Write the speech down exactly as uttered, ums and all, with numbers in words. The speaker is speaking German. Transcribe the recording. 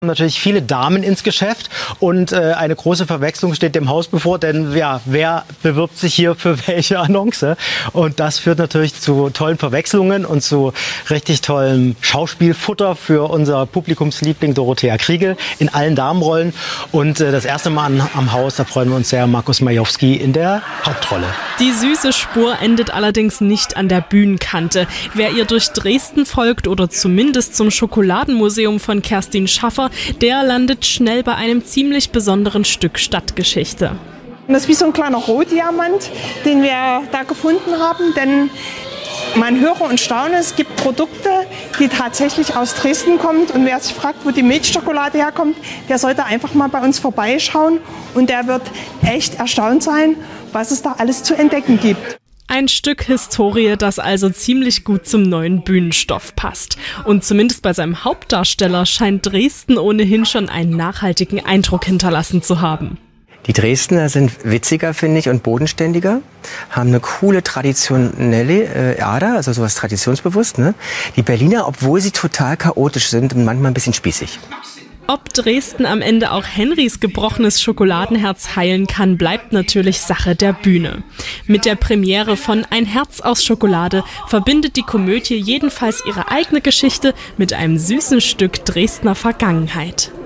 Natürlich viele Damen ins Geschäft und äh, eine große Verwechslung steht dem Haus bevor, denn ja, wer bewirbt sich hier für welche Annonce? Und das führt natürlich zu tollen Verwechslungen und zu richtig tollem Schauspielfutter für unser Publikumsliebling Dorothea Kriegel in allen Damenrollen. Und äh, das erste Mal an, am Haus, da freuen wir uns sehr, Markus Majowski in der Hauptrolle. Die süße Spur endet allerdings nicht an der Bühnenkante. Wer ihr durch Dresden folgt oder zumindest zum Schokoladenmuseum von Kerstin Schaffer, der landet schnell bei einem ziemlich besonderen Stück Stadtgeschichte. Das ist wie so ein kleiner Rohdiamant, den wir da gefunden haben, denn man höre und staune, es gibt Produkte, die tatsächlich aus Dresden kommen, und wer sich fragt, wo die Milchschokolade herkommt, der sollte einfach mal bei uns vorbeischauen und der wird echt erstaunt sein, was es da alles zu entdecken gibt. Ein Stück Historie, das also ziemlich gut zum neuen Bühnenstoff passt. Und zumindest bei seinem Hauptdarsteller scheint Dresden ohnehin schon einen nachhaltigen Eindruck hinterlassen zu haben. Die Dresdner sind witziger, finde ich, und bodenständiger, haben eine coole traditionelle äh, Ader, also sowas traditionsbewusst, ne? Die Berliner, obwohl sie total chaotisch sind und manchmal ein bisschen spießig. Ob Dresden am Ende auch Henrys gebrochenes Schokoladenherz heilen kann, bleibt natürlich Sache der Bühne. Mit der Premiere von Ein Herz aus Schokolade verbindet die Komödie jedenfalls ihre eigene Geschichte mit einem süßen Stück Dresdner Vergangenheit.